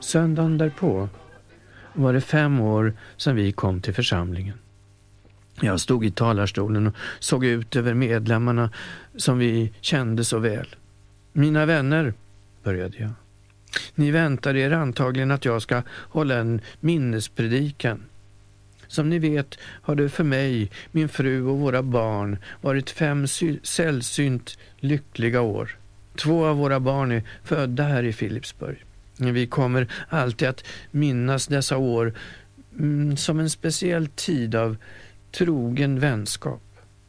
Söndagen därpå var det 5 år sedan vi kom till församlingen. Jag stod i talarstolen och såg ut över medlemmarna som vi kände så väl. Mina vänner, började jag. Ni väntar er antagligen att jag ska hålla en minnespredikan. Som ni vet har det för mig, min fru och våra barn varit 5 sällsynt lyckliga år. 2 av våra barn är födda här i Philipsburg. Vi kommer alltid att minnas dessa år som en speciell tid av trogen vänskap.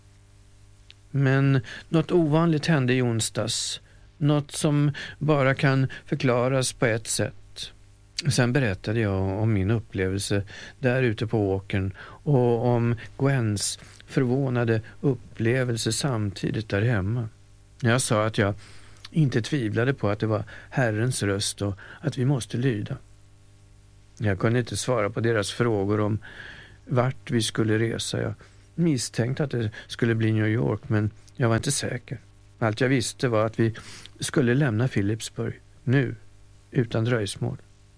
Men något ovanligt hände i onsdags. Något som bara kan förklaras på ett sätt. Sen berättade jag om min upplevelse där ute på åkern och om Gwens förvånade upplevelse samtidigt där hemma. Jag sa att jag inte tvivlade på att det var Herrens röst och att vi måste lyda. Jag kunde inte svara på deras frågor om vart vi skulle resa. Jag misstänkte att det skulle bli New York, men jag var inte säker. Allt jag visste var att vi skulle lämna Philipsburg nu, utan dröjsmål.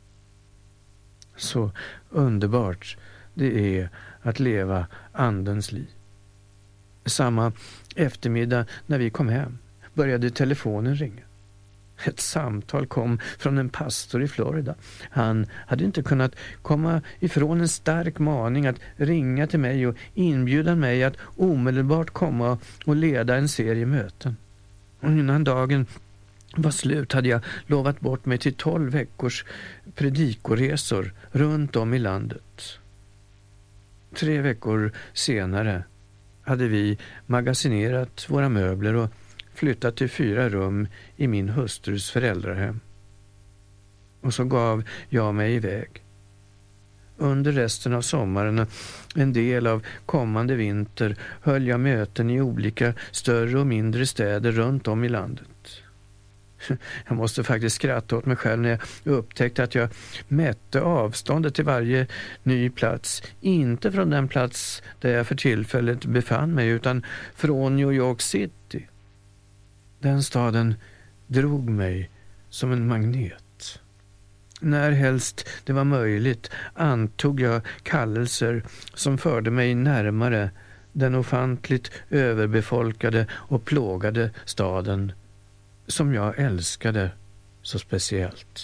Så underbart det är att leva andens liv. Samma eftermiddag när vi kom hem började telefonen ringa. Ett samtal kom från en pastor i Florida. Han hade inte kunnat komma ifrån en stark maning att ringa till mig och inbjuda mig att omedelbart komma och leda en serie möten. Och innan dagen var slut hade jag lovat bort mig till 12 veckors predikoresor runt om i landet. 3 veckor senare hade vi magasinerat våra möbler och flyttat till 4 rum i min hustrus föräldrahem. Och så gav jag mig iväg. Under resten av sommaren och en del av kommande vinter höll jag möten i olika större och mindre städer runt om i landet. Jag måste faktiskt skratta åt mig själv när jag upptäckte att jag mätte avståndet till varje ny plats. Inte från den plats där jag för tillfället befann mig utan från New York City. Den staden drog mig som en magnet. När helst det var möjligt antog jag kallelser som förde mig närmare den ofantligt överbefolkade och plågade staden som jag älskade så speciellt.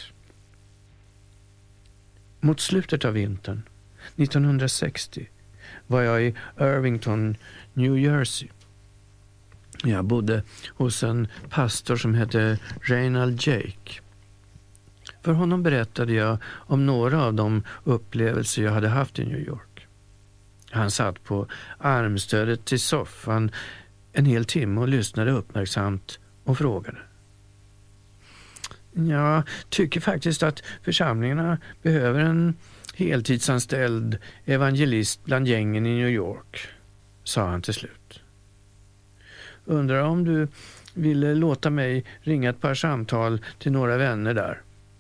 Mot slutet av vintern 1960 var jag i Irvington, New Jersey. Jag bodde hos en pastor som hette Reinald Jake. För honom berättade jag om några av de upplevelser jag hade haft i New York. Han satt på armstödet till soffan en hel timme och lyssnade uppmärksamt och frågade. Jag tycker faktiskt att församlingarna behöver en heltidsanställd evangelist bland gängen i New York, sa han till slut. Undrar om du ville låta mig ringa ett par samtal till några vänner där.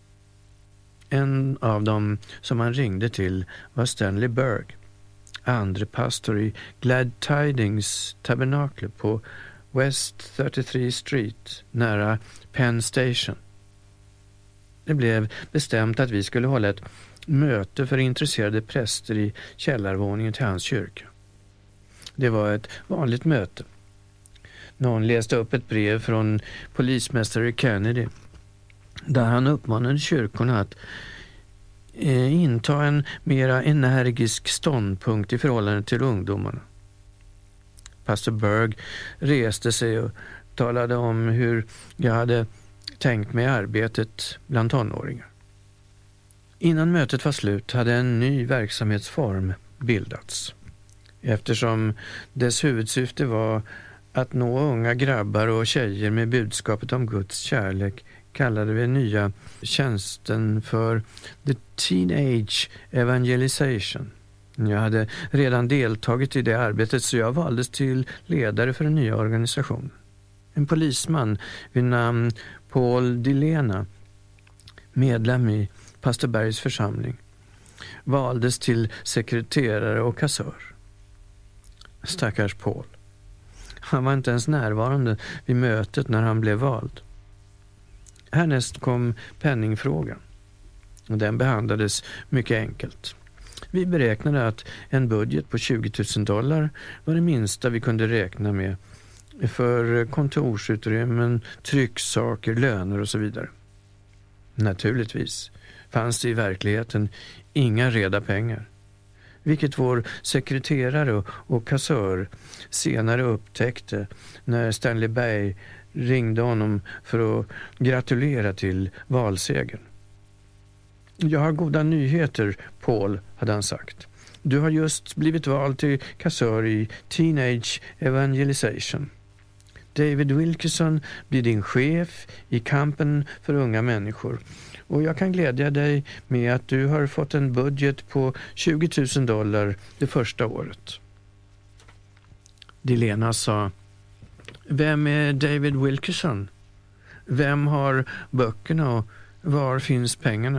En av dem som han ringde till var Stanley Berg, andre pastor i Glad Tidings Tabernacle på West 33 Street nära Penn Station. Det blev bestämt att vi skulle hålla ett möte för intresserade präster i källarvåningen till hans kyrka. Det var ett vanligt möte. Någon läste upp ett brev från polismästare Kennedy där han uppmanade kyrkorna att inta en mera energisk ståndpunkt i förhållande till ungdomarna. Pastor Berg reste sig och talade om hur jag hade tänkt mig arbetet bland tonåringar. Innan mötet var slut hade en ny verksamhetsform bildats. Eftersom dess huvudsyfte var att nå unga grabbar och tjejer med budskapet om Guds kärlek kallade vi nya tjänsten för The Teenage Evangelization. Jag hade redan deltagit i det arbetet så jag valdes till ledare för den nya organisationen. En polisman vid namn Paul Dilena, medlem i pastor Bergs församling, valdes till sekreterare och kassör. Stackars Paul. Han var inte ens närvarande vid mötet när han blev vald. Härnäst kom penningfrågan. och den behandlades mycket enkelt. Vi beräknade att en budget på $20,000 var det minsta vi kunde räkna med för kontorsutrymmen, trycksaker, löner och så vidare. Naturligtvis fanns det i verkligheten inga reda pengar, vilket vår sekreterare och kassör senare upptäckte när Stanley Bay ringde honom för att gratulera till valsegern. Jag har goda nyheter, Paul, hade han sagt. Du har just blivit vald till kassör i Teenage Evangelization. David Wilkerson blir din chef i kampen för unga människor. Och jag kan glädja dig med att du har fått en budget på $20,000 det första året. Dilena sa: Vem är David Wilkerson? Vem har böckerna och var finns pengarna?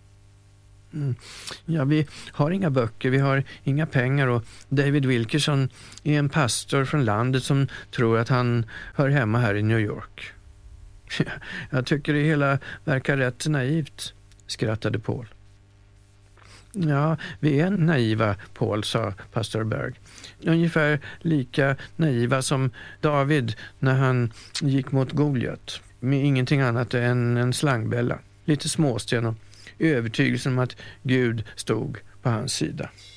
Ja, vi har inga böcker, vi har inga pengar och David Wilkerson är en pastor från landet som tror att han hör hemma här i New York. Jag tycker det hela verkar rätt naivt, skrattade Paul. Ja, vi är naiva, Paul, sa pastor Berg. Ungefär lika naiva som David när han gick mot Goliat med ingenting annat än en slangbälla, lite småsten och övertygelsen om att Gud stod på hans sida.